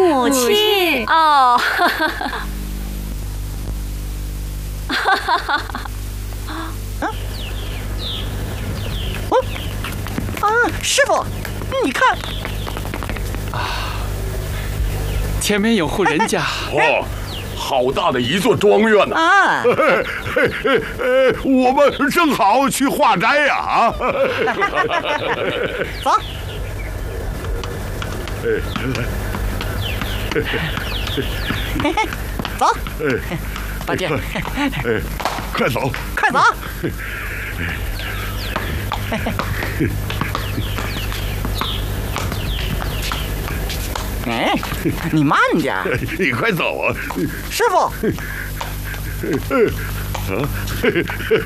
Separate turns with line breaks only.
母亲
哦。
师傅，你看，
前面有户人家。
哦，好大的一座庄园呐！
啊，
我们正好去化斋呀！
走。走，八戒，
快走，
快走！哎，你慢点，
你快走啊！
师傅。